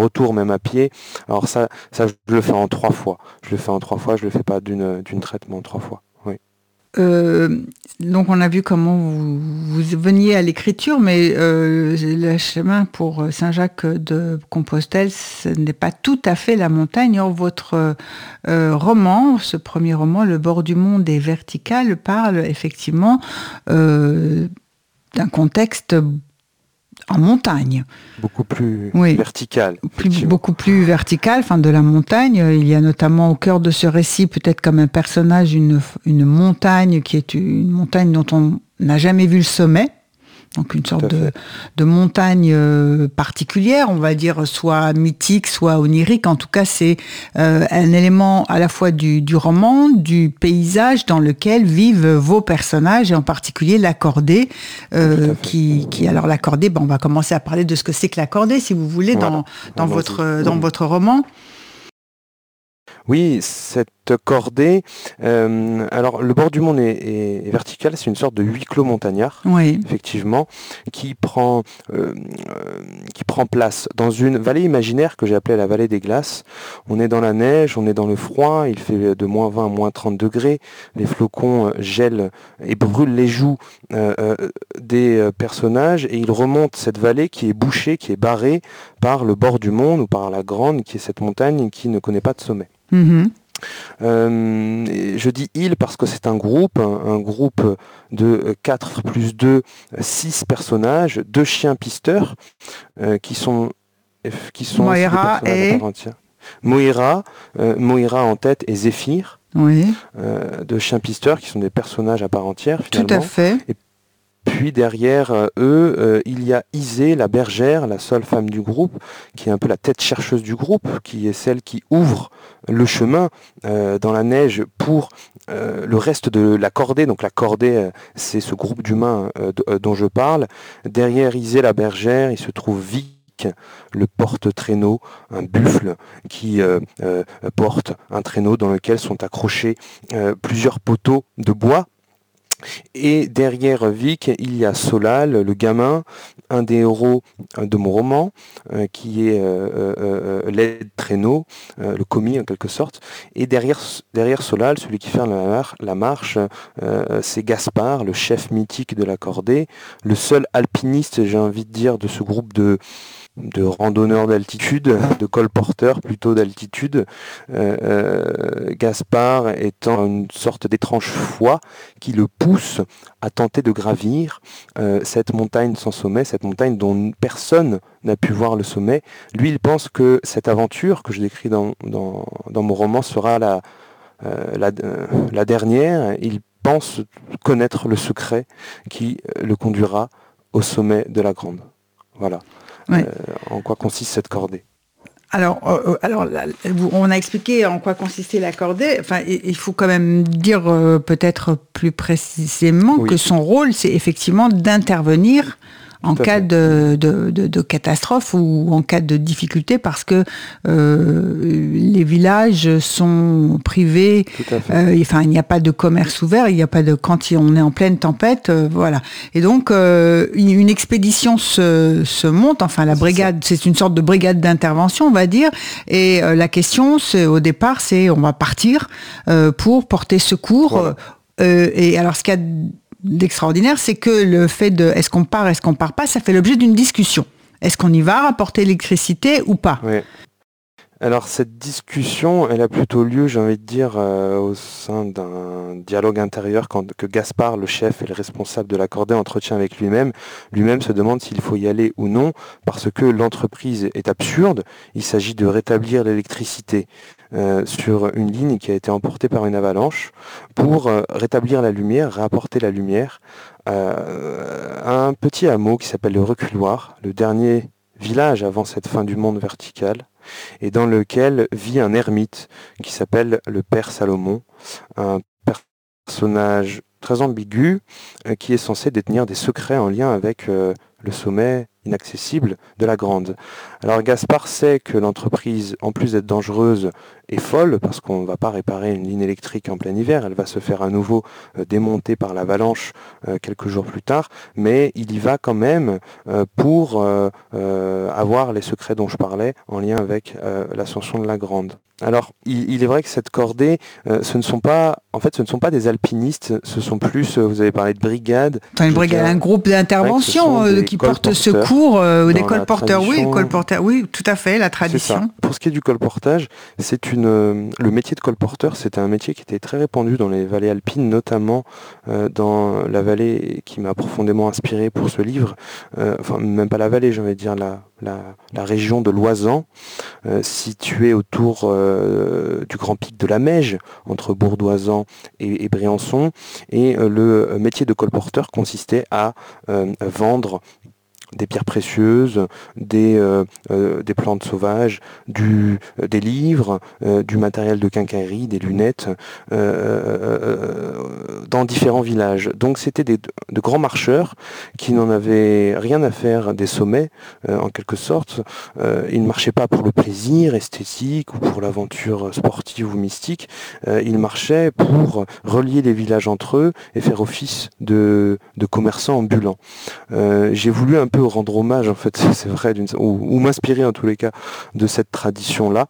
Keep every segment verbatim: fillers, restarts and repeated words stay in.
retour même à pied. Alors ça, ça je le fais en trois fois. Je le fais en trois fois, je le fais pas d'une, d'une traite, mais en trois fois. Oui. Euh, donc on a vu comment vous, vous veniez à l'écriture, mais euh, le chemin pour Saint-Jacques de Compostelle, ce n'est pas tout à fait la montagne. Or, votre euh, roman, ce premier roman, Le bord du monde est vertical, parle effectivement euh, d'un contexte en montagne. Beaucoup plus Oui, vertical, plus, effectivement. beaucoup plus vertical, enfin de la montagne. Il y a notamment au cœur de ce récit, peut-être comme un personnage, une, une montagne qui est une montagne dont on n'a jamais vu le sommet. Donc une Tout sorte à de, fait. de montagne euh, particulière, on va dire soit mythique, soit onirique. En tout cas, c'est euh, un élément à la fois du, du roman, du paysage dans lequel vivent vos personnages, et en particulier l'accordé, Tout euh, à fait. qui, qui alors l'accordé, ben, on va commencer à parler de ce que c'est que l'accordé, si vous voulez, Voilà. dans, dans, Allons-y. votre, dans votre roman. Oui, cette cordée, euh, alors le bord du monde est, est- est vertical, c'est une sorte de huis clos montagnard, Oui. effectivement, qui prend, euh, euh, qui prend place dans une vallée imaginaire que j'ai appelée la vallée des glaces. On est dans la neige, on est dans le froid, il fait de moins vingt à moins trente degrés, les flocons euh, gèlent et brûlent les joues euh, euh, des euh, personnages, et ils remontent cette vallée qui est bouchée, qui est barrée par le bord du monde, ou par la Grande, qui est cette montagne qui ne connaît pas de sommet. Mm-hmm. Euh, je dis il parce que c'est un groupe, un, un groupe de quatre plus deux, six personnages, deux chiens pisteurs, euh, qui sont, qui sont aussi des Moira personnages à et... part entière. Moira, euh, Moira en tête et Zéphyr, Oui, euh, deux chiens pisteurs qui sont des personnages à part entière tout à finalement. fait. Et puis derrière euh, eux, euh, il y a Isée, la bergère, la seule femme du groupe, qui est un peu la tête chercheuse du groupe, qui est celle qui ouvre le chemin euh, dans la neige pour euh, le reste de la cordée. Donc la cordée, euh, c'est ce groupe d'humains euh, d- euh, dont je parle. Derrière Isée, la bergère, il se trouve Vic, le porte-traîneau, un buffle qui euh, euh, porte un traîneau dans lequel sont accrochés euh, plusieurs poteaux de bois. Et derrière Vic, il y a Solal, le gamin, un des héros de mon roman, euh, qui est euh, euh, euh, l'aide-traîneau, euh, le commis en quelque sorte. Et derrière, derrière Solal, celui qui fait la, mar- la marche, euh, c'est Gaspard, le chef mythique de la cordée, le seul alpiniste, j'ai envie de dire, de ce groupe de de randonneurs d'altitude, de colporteurs plutôt d'altitude, euh, euh, Gaspard étant une sorte d'étrange foi qui le pousse à tenter de gravir euh, cette montagne sans sommet, cette montagne dont personne n'a pu voir le sommet. Lui, il pense que cette aventure que je décris dans, dans, dans mon roman sera la, euh, la, euh, la dernière. Il pense connaître le secret qui euh, le conduira au sommet de la Grande. Voilà. Oui. Euh, en quoi consiste cette cordée. Alors, euh, alors là, on a expliqué en quoi consistait la cordée. Enfin, il faut quand même dire euh, peut-être plus précisément que Oui, son rôle, c'est effectivement d'intervenir en tout à cas fait. de, de, de, de catastrophe ou en cas de difficulté, parce que euh, les villages sont privés. Tout à fait. Euh, enfin, il n'y a pas de commerce ouvert, il n'y a pas de quand on est en pleine tempête, euh, voilà. Et donc, euh, une expédition se, se monte. Enfin, la C'est brigade, c'est une sorte de brigade d'intervention, on va dire. Et euh, la question, c'est au départ, c'est on va partir euh, pour porter secours. Voilà. Euh, et alors, ce qu'il y a d'extraordinaire, c'est que le fait de est-ce qu'on part, est-ce qu'on part pas, ça fait l'objet d'une discussion. Est-ce qu'on y va rapporter l'électricité ou pas? Ouais. Alors cette discussion, elle a plutôt lieu, j'ai envie de dire, euh, au sein d'un dialogue intérieur quand, que Gaspard, le chef et le responsable de la cordée, entretient avec lui-même. Lui-même se demande s'il faut y aller ou non, parce que l'entreprise est absurde. Il s'agit de rétablir l'électricité euh, sur une ligne qui a été emportée par une avalanche pour euh, rétablir la lumière, réapporter la lumière euh, à un petit hameau qui s'appelle le Reculoir, le dernier village avant cette fin du monde verticale, et dans lequel vit un ermite qui s'appelle le Père Salomon, un personnage très ambigu euh, qui est censé détenir des secrets en lien avec euh, le sommet inaccessible de la Grande. Alors Gaspard sait que l'entreprise, en plus d'être dangereuse, est folle, parce qu'on ne va pas réparer une ligne électrique en plein hiver, elle va se faire à nouveau euh, démonter par l'avalanche euh, quelques jours plus tard, mais il y va quand même euh, pour euh, euh, avoir les secrets dont je parlais en lien avec euh, l'ascension de la Grande. Alors, il, il est vrai que cette cordée, euh, ce ne sont pas, en fait, ce ne sont pas des alpinistes, ce sont plus, euh, vous avez parlé de brigade. Enfin, une brigade, un groupe d'intervention euh, qui porte secours, euh, des colporteurs, oui, colporteurs, oui, tout à fait, la tradition. C'est ça. Pour ce qui est du colportage, c'est une, euh, le métier de colporteur, c'était un métier qui était très répandu dans les vallées alpines, notamment euh, dans la vallée qui m'a profondément inspiré pour ce livre, euh, enfin même pas la vallée, j'ai envie de dire la, la, la région de l'Oisan, euh, située autour euh, du grand pic de la Meije, entre Bourdoisan et, et Briançon, et euh, le métier de colporteur consistait à euh, vendre des pierres précieuses, des, euh, euh, des plantes sauvages, du, euh, des livres, euh, du matériel de quincaillerie, des lunettes, euh, euh, dans différents villages. Donc c'était des, de grands marcheurs qui n'en avaient rien à faire des sommets, euh, en quelque sorte. Euh, ils ne marchaient pas pour le plaisir esthétique ou pour l'aventure sportive ou mystique. Euh, ils marchaient pour relier les villages entre eux et faire office de, de commerçants ambulants. Euh, j'ai voulu un peu rendre hommage, en fait, c'est vrai, ou, ou m'inspirer en tous les cas de cette tradition-là,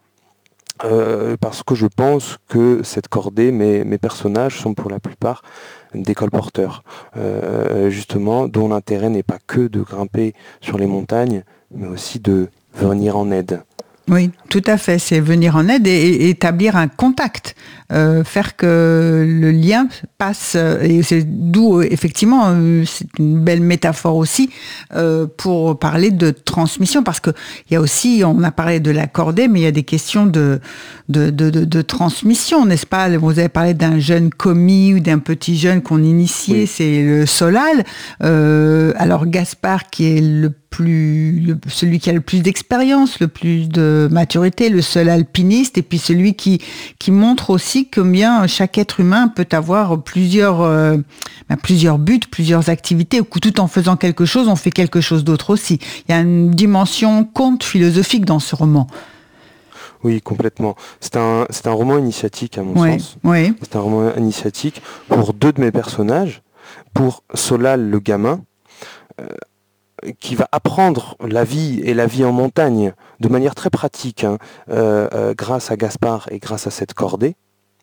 euh, parce que je pense que cette cordée, mes, mes personnages sont pour la plupart des colporteurs, euh, justement, dont l'intérêt n'est pas que de grimper sur les montagnes, mais aussi de venir en aide. Oui, tout à fait. C'est venir en aide et, et établir un contact, euh, faire que le lien passe. Et c'est d'où, effectivement, euh, c'est une belle métaphore aussi euh, pour parler de transmission, parce que il y a aussi, on a parlé de la cordée, mais il y a des questions de de, de, de, de transmission, n'est-ce pas? Vous avez parlé d'un jeune commis ou d'un petit jeune qu'on initiait, oui. C'est le Solal. Euh, alors Gaspard, qui est le plus, le, celui qui a le plus d'expérience, le plus de maturité, le seul alpiniste, et puis celui qui, qui montre aussi combien chaque être humain peut avoir plusieurs, euh, ben plusieurs buts, plusieurs activités, où tout en faisant quelque chose, on fait quelque chose d'autre aussi. Il y a une dimension conte philosophique dans ce roman. Oui, complètement. C'est un, c'est un roman initiatique, à mon oui, sens. Oui. C'est un roman initiatique pour deux de mes personnages, pour Solal le gamin, euh, qui va apprendre la vie et la vie en montagne de manière très pratique, hein, euh, euh, grâce à Gaspard et grâce à cette cordée.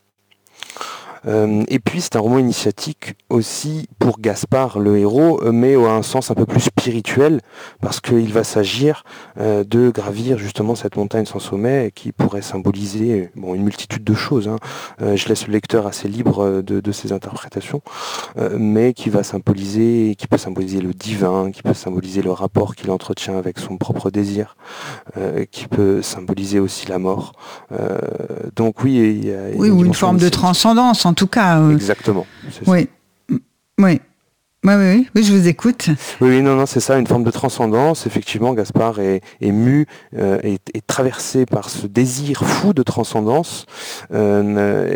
Euh, et puis c'est un roman initiatique aussi pour Gaspard, le héros, mais à un sens un peu plus spirituel, parce qu'il va s'agir euh, de gravir justement cette montagne sans sommet qui pourrait symboliser bon, une multitude de choses. Hein. Euh, je laisse le lecteur assez libre de, de ses interprétations, euh, mais qui va symboliser, qui peut symboliser le divin, qui peut symboliser le rapport qu'il entretient avec son propre désir, euh, qui peut symboliser aussi la mort. Euh, donc oui, il y a, oui, ou une forme de transcendance. En tout cas. Euh... Exactement. Oui. oui. Oui, oui, oui, je vous écoute. Oui, oui, non, non, c'est ça, une forme de transcendance. Effectivement, Gaspard est, est mu, euh, est, est traversé par ce désir fou de transcendance, euh,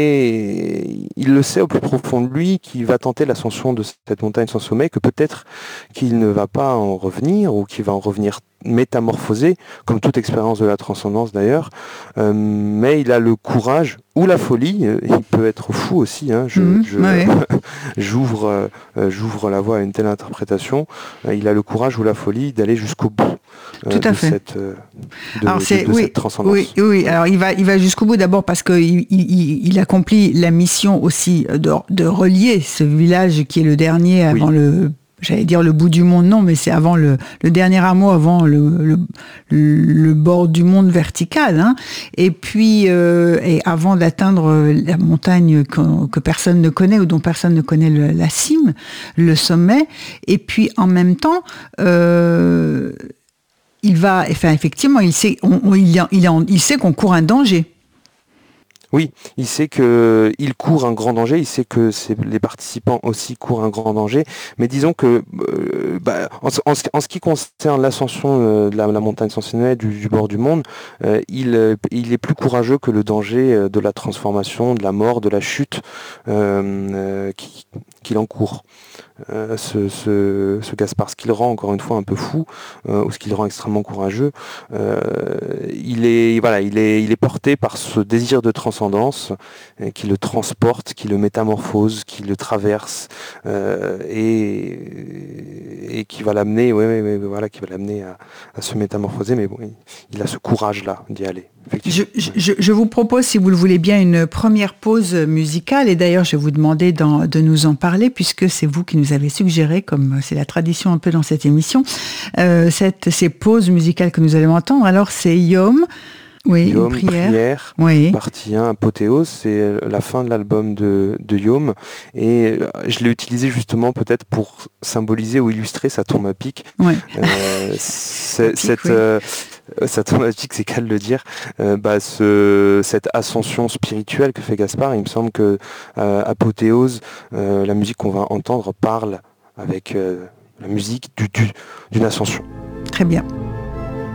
et il le sait au plus profond de lui qu'il va tenter l'ascension de cette montagne sans sommet, que peut-être qu'il ne va pas en revenir, ou qu'il va en revenir métamorphosé, comme toute expérience de la transcendance d'ailleurs, euh, mais il a le courage ou la folie, euh, il peut être fou aussi, hein, je, mmh, je, ouais. j'ouvre, euh, j'ouvre la voie à une telle interprétation, euh, il a le courage ou la folie d'aller jusqu'au bout euh, Tout à de, fait. cette, euh, de, alors c'est, de, de oui, cette transcendance. Oui, oui, alors il va, il va jusqu'au bout d'abord parce qu'il il, il, il accomplit la mission aussi de, de relier ce village qui est le dernier avant oui. le... J'allais dire le bout du monde, non, mais c'est avant le, le dernier hameau, avant le, le, le bord du monde vertical. Hein. Et puis, euh, et avant d'atteindre la montagne que, que personne ne connaît ou dont personne ne connaît le, la cime, le sommet. Et puis, en même temps, euh, il va, enfin, effectivement, il sait, on, on, il, il, il sait qu'on court un danger. Oui, il sait qu'il court un grand danger, il sait que c'est, les participants aussi courent un grand danger, mais disons que euh, bah, en, en, en ce qui concerne l'ascension euh, de la, la montagne sans sommet du, du bord du monde, euh, il, euh, il est plus courageux que le danger euh, de la transformation, de la mort, de la chute, euh, euh, qui, qu'il encourt. Euh, ce, ce, ce Gaspard, ce qui le rend encore une fois un peu fou, euh, ou ce qui le rend extrêmement courageux, euh, il, est, voilà, il, est, il est porté par ce désir de transcendance euh, qui le transporte, qui le métamorphose, qui le traverse euh, et, et qui va l'amener, ouais, ouais, ouais, voilà, qui va l'amener à, à se métamorphoser, mais bon, il, il a ce courage-là d'y aller. Je, je, je vous propose, si vous le voulez bien, une première pause musicale, et d'ailleurs je vais vous demander d'en, de nous en parler, puisque c'est vous qui nous avez suggéré, comme c'est la tradition un peu dans cette émission, euh, cette, ces pauses musicales que nous allons entendre. Alors c'est Yom, oui, Yom, une prière, prière oui. Partie un, apothéose, c'est la fin de l'album de, de Yom, et je l'ai utilisé justement peut-être pour symboliser ou illustrer sa tombe à pic. Ouais. Euh, c'est, pic, cette... Oui. Euh, sa tombe à pic, c'est qu'à le dire, euh, bah, ce, cette ascension spirituelle que fait Gaspard, il me semble que euh, apothéose, euh, la musique qu'on va entendre parle avec euh, la musique du, du, d'une ascension. Très bien.